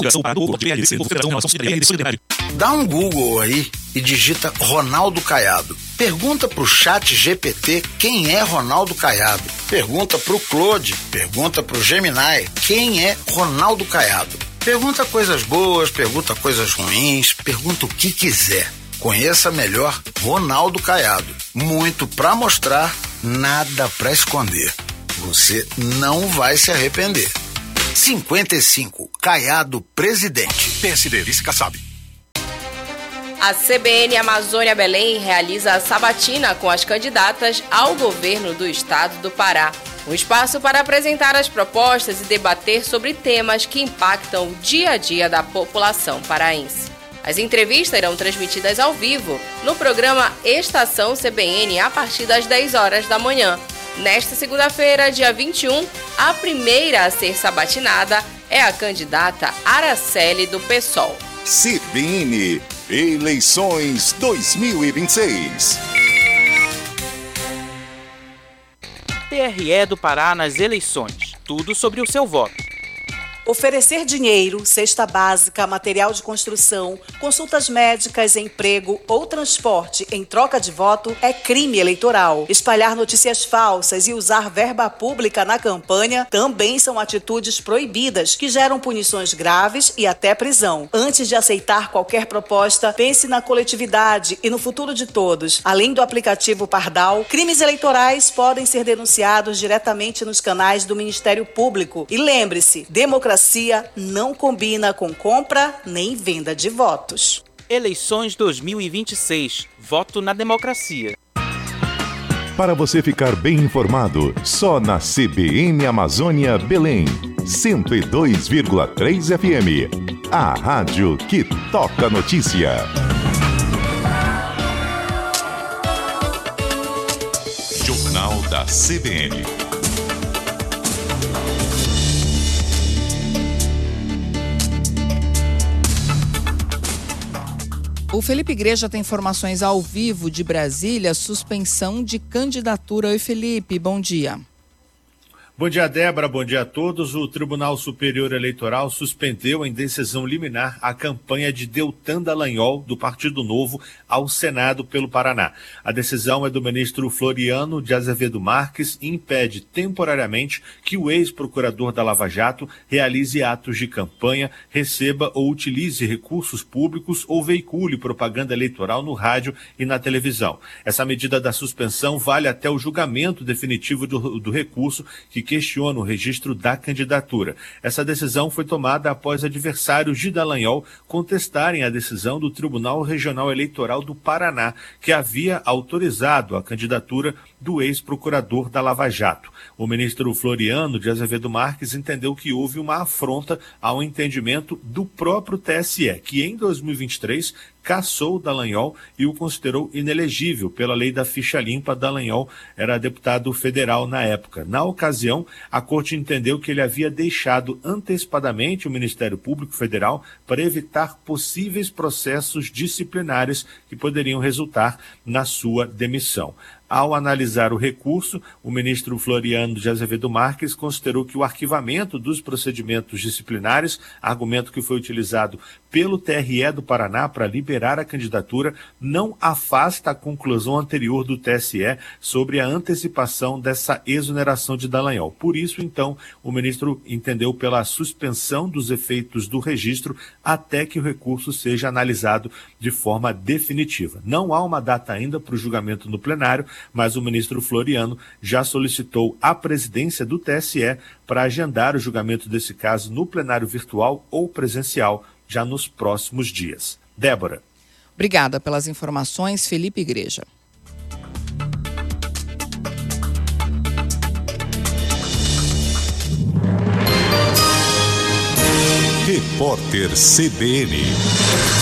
Dá um Google aí e digita Ronaldo Caiado. Pergunta pro chat GPT quem é Ronaldo Caiado. Pergunta pro Claude, pergunta pro Gemini quem é Ronaldo Caiado. Pergunta coisas boas, pergunta coisas ruins, pergunta o que quiser. Conheça melhor Ronaldo Caiado. Muito pra mostrar, nada pra esconder. Você não vai se arrepender. 55, Caiado presidente. PSD, vice Kassab. A CBN Amazônia Belém realiza a sabatina com as candidatas ao governo do estado do Pará. Um espaço para apresentar as propostas e debater sobre temas que impactam o dia a dia da população paraense. As entrevistas serão transmitidas ao vivo no programa Estação CBN a partir das 10 horas da manhã. Nesta segunda-feira, dia 21, a primeira a ser sabatinada é a candidata Araceli do PSOL. CBN, eleições 2026. TRE do Pará nas eleições. Tudo sobre o seu voto. Oferecer dinheiro, cesta básica, material de construção, consultas médicas, emprego ou transporte em troca de voto é crime eleitoral. Espalhar notícias falsas e usar verba pública na campanha também são atitudes proibidas que geram punições graves e até prisão. Antes de aceitar qualquer proposta, pense na coletividade e no futuro de todos. Além do aplicativo Pardal, crimes eleitorais podem ser denunciados diretamente nos canais do Ministério Público. E lembre-se, democracia não combina com compra nem venda de votos. Eleições 2026. Voto na democracia. Para você ficar bem informado, só na CBN Amazônia Belém, 102,3 FM. A rádio que toca notícia. Jornal da CBN. O Felipe Igreja tem informações ao vivo de Brasília, suspensão de candidatura. Oi, Felipe, bom dia. Bom dia, Débora. Bom dia a todos. O Tribunal Superior Eleitoral suspendeu em decisão liminar a campanha de Deltan Dallagnol, do Partido Novo, ao Senado pelo Paraná. A decisão é do ministro Floriano de Azevedo Marques e impede temporariamente que o ex-procurador da Lava Jato realize atos de campanha, receba ou utilize recursos públicos ou veicule propaganda eleitoral no rádio e na televisão. Essa medida da suspensão vale até o julgamento definitivo do recurso que questiona o registro da candidatura. Essa decisão foi tomada após adversários de Dallagnol contestarem a decisão do Tribunal Regional Eleitoral do Paraná, que havia autorizado a candidatura do ex-procurador da Lava Jato. O ministro Floriano de Azevedo Marques entendeu que houve uma afronta ao entendimento do próprio TSE, que em 2023 cassou Dallagnol e o considerou inelegível pela lei da ficha limpa. Dallagnol era deputado federal na época. Na ocasião, a corte entendeu que ele havia deixado antecipadamente o Ministério Público Federal para evitar possíveis processos disciplinares que poderiam resultar na sua demissão. Ao analisar o recurso, o ministro Floriano de Azevedo Marques considerou que o arquivamento dos procedimentos disciplinares, argumento que foi utilizado pelo TRE do Paraná para liberar a candidatura, não afasta a conclusão anterior do TSE sobre a antecipação dessa exoneração de Dallagnol. Por isso, então, o ministro entendeu pela suspensão dos efeitos do registro até que o recurso seja analisado de forma definitiva. Não há uma data ainda para o julgamento no plenário, mas o ministro Floriano já solicitou à presidência do TSE para agendar o julgamento desse caso no plenário virtual ou presencial já nos próximos dias. Débora. Obrigada pelas informações, Felipe Igreja. Repórter CBN.